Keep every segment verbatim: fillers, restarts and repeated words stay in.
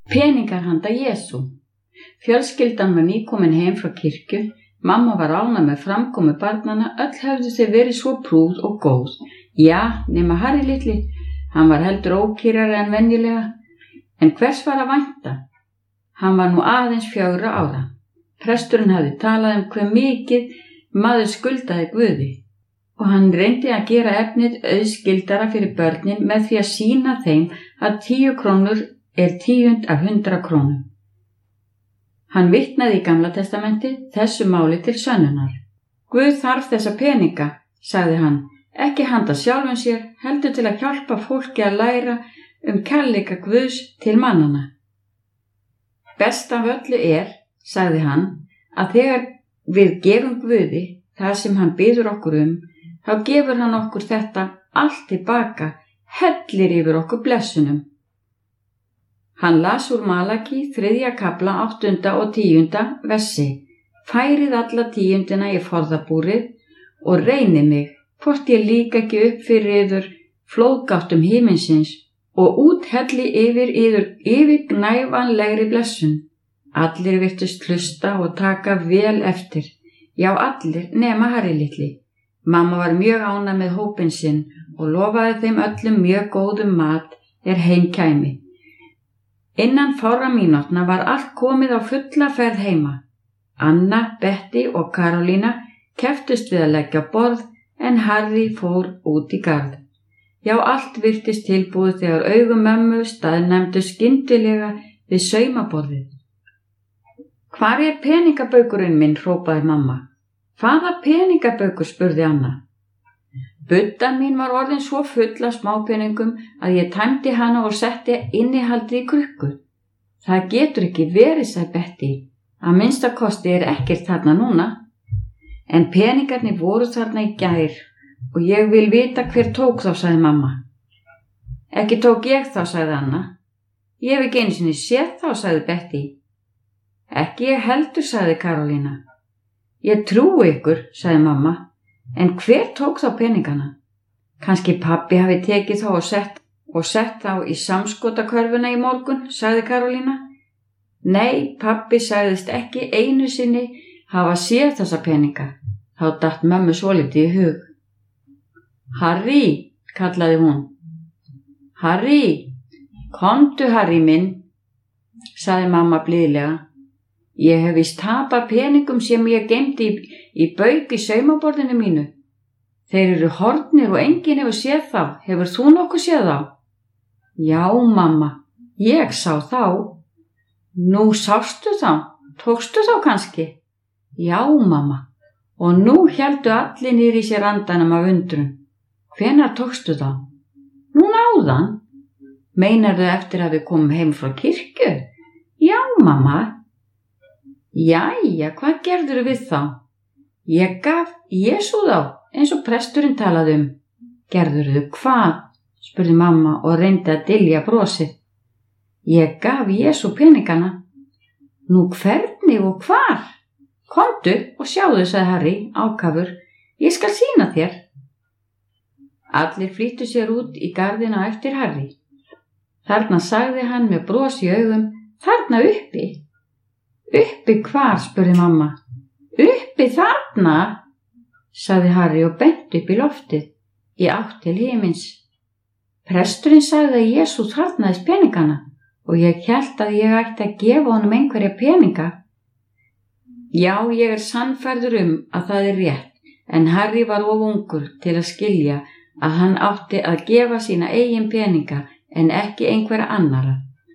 Peningar handa Jesú. Fjölskyldan var nýkomin heim frá kirkju, mamma var ánægð með framkomu barnanna, öll höfðu þau verið svo prúð og góð. Já, nema Harry litli, hann var heldur ókyrrari en venjulega, en hvers var að vænta? Hann var nú aðeins fjögurra ára. Presturinn hafði talað um hve mikið maður skuldaði Guði og hann reyndi að gera efnið auðskildara fyrir börnin með því að sýna þeim að tíu krónur er tíund af hundra krónum. Hann vitnaði í Gamla testamentið þessu máli til sönnunar. Guð þarf þessa peninga, sagði hann, ekki handa sjálfum sér, heldur til að hjálpa fólki að læra um kærleika Guðs til mannana. Best af öllu er, sagði hann, að þegar við gefum Guði það sem hann biður okkur um, þá gefur hann okkur þetta allt tilbaka, hellir yfir okkur blessunum. Hann las úr Malaki þriðja kafla áttunda og tíunda versi. Færið alla tíundina í forðabúrið og reyni mig, hvort ég líka ekki upp fyrir yður flóðgáttum himinsins og úthelli yfir yður yfirgnæfanlegri blessun. Allir virtust hlusta og taka vel eftir. Já, allir nema Harry litli. Mamma var mjög ánægð með hópinn sinn og lofaði þeim öllum mjög góðum mat er heim kæmi. Innan fárra mínútna var allt komið á fulla ferð heima. Anna, Betty og Karolína kepptust við að leggja borð en Harry fór út í garð. Já, allt virtist tilbúið þegar augu mömmu staðnæmdu skyndilega við saumaborðið. Hvar er peningabaukurinn minn, hrópaði mamma. Hvaða peningabaukur, spurði Anna. Buddan mín var orðin svo full af smápeningum að ég tæmdi hana og setti innihaldið í krukku. Það getur ekki verið, sagði Betty. Að minnsta kosti er ekkert þarna núna. En peningarnir voru þarna í gær og ég vil vita hver tók þá, sagði mamma. Ekki tók ég þá, sagði Anna. Ég hef ekki einu sinni séð þá, sagði Betty. Ekki ég heldur, sagði Karolína. Ég trúi ykkur, sagði mamma. En hver tók þá peningana? Kannski pabbi hafi tekið þá og sett, og sett þá í samskotakörfuna í morgun, sagði Karolína. Nei, pabbi sagðist ekki einu sinni hafa séð þessa peninga. Þá datt mömmu svolítið í hug. Harry, kallaði hún. Harry, komdu Harry minn, sagði mamma blíðlega. Ég hef víst tapað peningum sem ég geymdi í, í bauk í saumaborðinu mínu. Þeir eru horfnir og enginn hefur séð þá. Hefur þú nokkuð séð þá? Já, mamma, ég sá þá. Nú sástu þá? Tókstu þá kannski? Já, mamma. Og nú héldu allir niður í sér andanum af undrun. Hvenær tókstu þá? Núna áðan. Meinarðu eftir að við komum heim frá kirkju? Já, mamma. Jæja, hvað gerðirðu við þá? Ég gaf Jesú þá, eins og presturinn talaði um. Gerðirðu hvað? Spurði mamma og reyndi að dylja brosið. Ég gaf Jesú peningana. Nú hvernig og hvar? Komdu og sjáðu, sagði Harry, ákafur. Ég skal sýna þér. Allir flýttu sér út í garðina eftir Harry. Þarna sagði hann með bros í augum, þarna uppi. Uppi hvar, spurði mamma. Uppi þarna, sagði Harry og benti upp í loftið, í átt til himins. Presturinn sagði að Jesú þarnaðist peningana og ég hélt að ég ætti að gefa honum einhverja peninga. Já, ég er sannfærður um að það er rétt, en Harry var of ungur til að skilja að hann átti að gefa sína eigin peninga en ekki einhverja annara.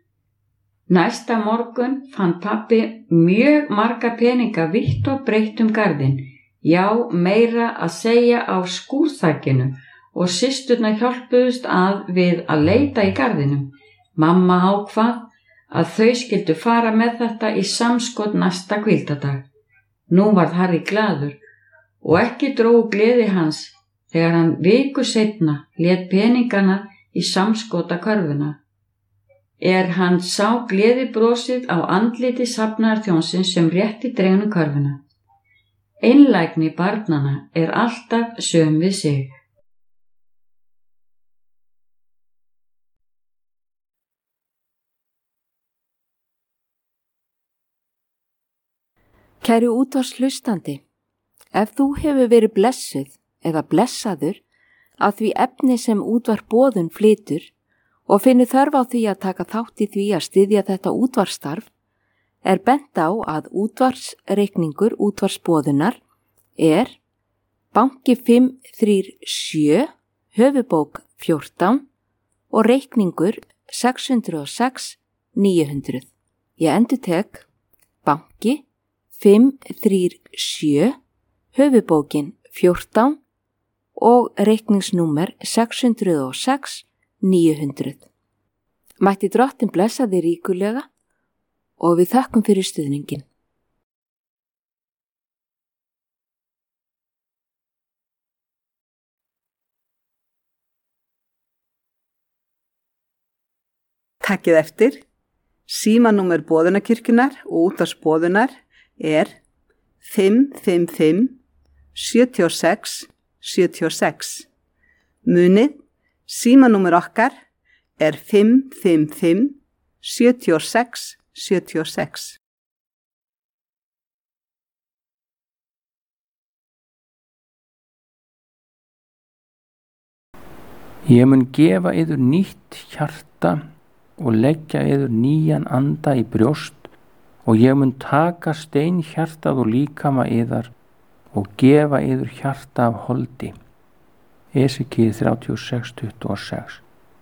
Næsta morgun fann pabbi mjög marga peninga vítt og breitt um garðinn, já, meira að segja á skúrþakinu og systurnar hjálpuðust að við að leita í garðinum. Mamma ákvað að þau skyldu fara með þetta í samskot næsta hvíldardag. Nú varð Harry glaður og ekki drógu gleði hans þegar hann viku seinna lét peningana í samskotakörfuna. Er hann sá gleðibrosið á andliti safnaðarþjónsins sem rétti dregnu körfuna. Einlægni barnanna er alltaf söm við sig. Kæri útvarpshlustandi, ef þú hefur verið blessuð eða blessaður af því efni sem útvarp Boðun flytur og finnur þörf á því að taka þátt í því að styðja þetta útvarpsstarf, er bent á að útvarpsreikningur útvarps Boðunar er banki fimm þrjú sjö, höfubók fjórtán og reikningur sex hundruð og sex níu hundruð. Ég endurtek banki fimm þrjú sjö, höfubókin fjórtán og reikningsnúmer sex hundruð og sex níu hundruð. Mætti Drottinn blessa þig ríkulega og við þökkum fyrir stuðningin. Takkið eftir, símanúmer Boðunarkirkjunnar og útvarps Boðunar er fimm fimm fimm sjö sex sjö sex. Munið, símanúmer okkar er fimm fimm fimm sjö sex sjö sex. Ég mun gefa yður nýtt hjarta og leggja yður nýjan anda í brjóst og ég mun taka steinhjartað og líkama yðar og gefa yður hjarta af holdi. Esekíel þrjátíu og sex tuttugu og sex.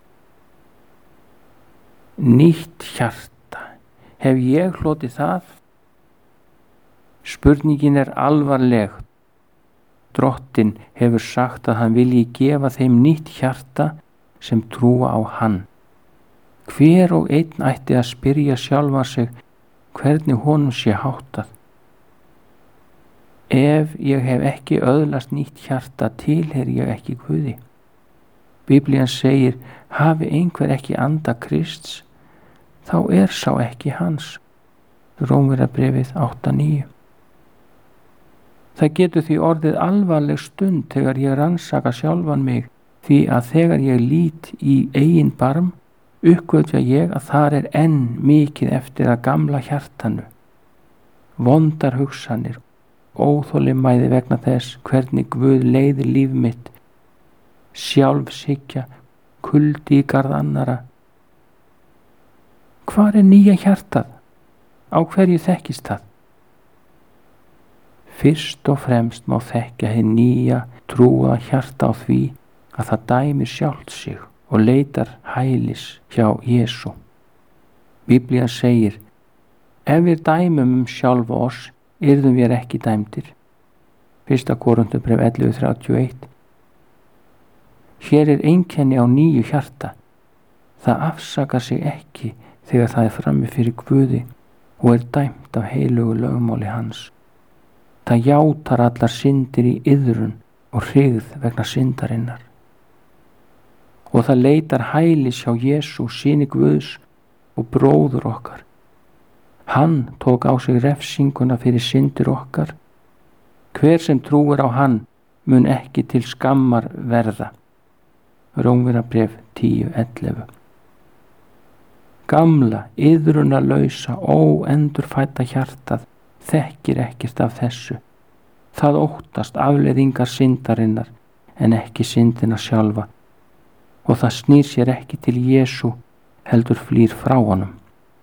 Nýtt hjarta. Hef ég hlotið það? Spurningin er alvarleg. Drottinn hefur sagt að hann vilji gefa þeim nýtt hjarta sem trúa á hann. Hver og einn ætti að spyrja sjálfa sig hvernig honum sé háttað. Ef ég hef ekki öðlast nýtt hjarta, tilheyri ég ekki Guði. Biblían segir, hafi einhver ekki anda Krists, þá er sá ekki hans. Rómverjabréfið átta níu. Það getur því orðið alvarleg stund þegar ég rannsaka sjálfan mig, því að þegar ég lít í eigin barm, uppgötva ég að þar er enn mikið eftir að gamla hjartanu. Vondar hugsanir, óþolinmæði vegna þess hvernig Guð leiðir líf mitt, sjálfshyggja, kuldi í garð annara. Hvar er nýja hjartað? Á hverju þekkist það? Fyrst og fremst má þekkja hið nýja trúa hjarta á því að það dæmir sjálft sig og leitar hælis hjá Jesú. Biblían segir, ef við dæmum um sjálfa oss, yrðum við ekki dæmdir. Fyrsta Korinthubréf ellefu þrjátíu og eitt. Hér er einkenni á nýju hjarta. Það afsakar sig ekki þegar það er frammi fyrir Guði og er dæmt af heilugu lögmáli hans. Það játar allar syndir í iðrun og hryggð vegna syndarinnar. Og það leitar hælis hjá Jesú, syni Guðs og bróður okkar. Hann tók á sig refsinguna fyrir syndir okkar. Hver sem trúir á hann mun ekki til skammar verða. Rómverjabréf tíu ellefu. Gamla, iðrunarlausa, óendurfædda hjartað þekkir ekkert af þessu. Það óttast afleiðingar syndarinnar en ekki syndina sjálfa. Og það snýr sér ekki til Jesú, heldur flýr frá honum.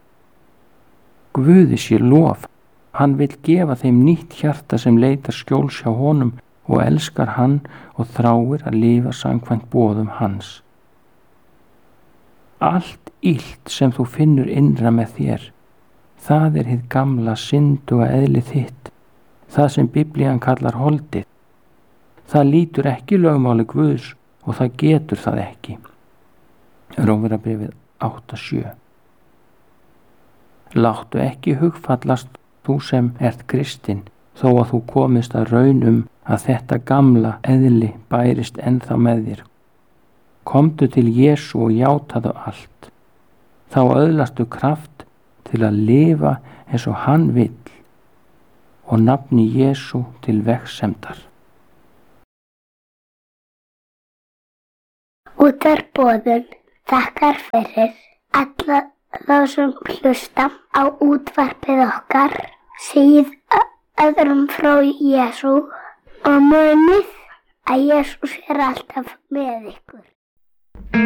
Guði sé lof, hann vill gefa þeim nýtt hjarta sem leitar skjóls hjá honum og elskar hann og þráir að lifa samkvæmt boðum hans. Allt illt sem þú finnur innra með þér, það er hið gamla synduga eðli þitt, það sem Biblían kallar holdið. Það lítur ekki lögmáli Guðs og það getur það ekki. Rómverjabréfið átta sjö. Láttu ekki hugfallast þú sem ert kristinn, þó að þú komist að raun um að þetta gamla eðli bærist ennþá með þér. Komdu til Jesú og játaðu allt. Þá öðlastu kraft til að lifa eins og hann vill og nafni Jesú til vegsemdar. Útvarp Boðun þakkar fyrir alla þá sem hlusta á útvarpið okkar síð öðrum frá Jesú og munið að Jesús er alltaf með ykkur.